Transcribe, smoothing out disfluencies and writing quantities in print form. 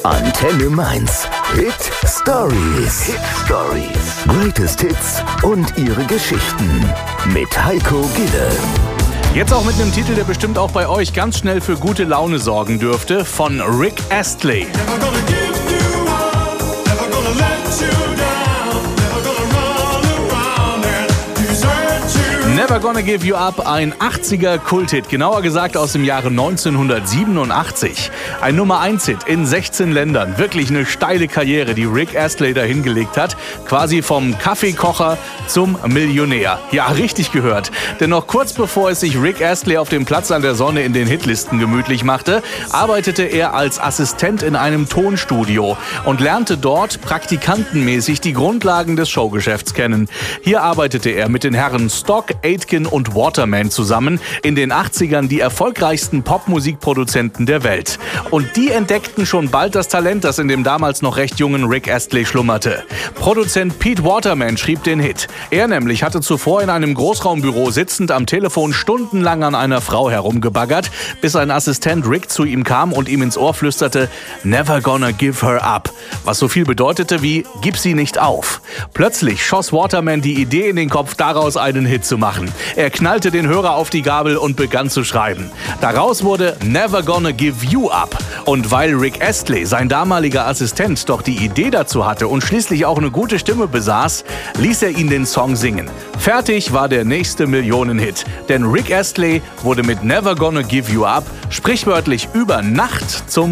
Antenne Mainz. Hit Stories. Hit Stories. Greatest Hits und ihre Geschichten. Mit Heiko Gille. Jetzt auch mit einem Titel, der bestimmt auch bei euch ganz schnell für gute Laune sorgen dürfte, von Rick Astley. Never Gonna Give You Up, ein 80er Kulthit, genauer gesagt aus dem Jahre 1987. Ein Nummer-1-Hit in 16 Ländern. Wirklich eine steile Karriere, die Rick Astley da hingelegt hat. Quasi vom Kaffeekocher zum Millionär. Ja, richtig gehört. Denn noch kurz bevor es sich Rick Astley auf dem Platz an der Sonne in den Hitlisten gemütlich machte, arbeitete er als Assistent in einem Tonstudio und lernte dort praktikantenmäßig die Grundlagen des Showgeschäfts kennen. Hier arbeitete er mit den Herren Stock, Aitken und Waterman zusammen, in den 80ern die erfolgreichsten Popmusikproduzenten der Welt. Und die entdeckten schon bald das Talent, das in dem damals noch recht jungen Rick Astley schlummerte. Produzent Pete Waterman schrieb den Hit. Er nämlich hatte zuvor in einem Großraumbüro sitzend am Telefon stundenlang an einer Frau herumgebaggert, bis ein Assistent Rick zu ihm kam und ihm ins Ohr flüsterte, "Never gonna give her up", was so viel bedeutete wie "Gib sie nicht auf". Plötzlich schoss Waterman die Idee in den Kopf, daraus einen Hit zu machen. Er knallte den Hörer auf die Gabel und begann zu schreiben. Daraus wurde Never Gonna Give You Up. Und weil Rick Astley, sein damaliger Assistent, doch die Idee dazu hatte und schließlich auch eine gute Stimme besaß, ließ er ihn den Song singen. Fertig war der nächste Millionenhit. Denn Rick Astley wurde mit Never Gonna Give You Up sprichwörtlich über Nacht zum